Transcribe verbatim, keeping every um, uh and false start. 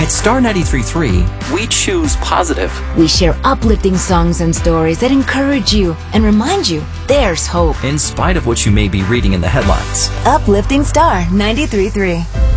At Star ninety-three point three, we choose positive. We share uplifting songs and stories that encourage you and remind you there's hope, in spite of what you may be reading in the headlines. Uplifting Star ninety-three point three.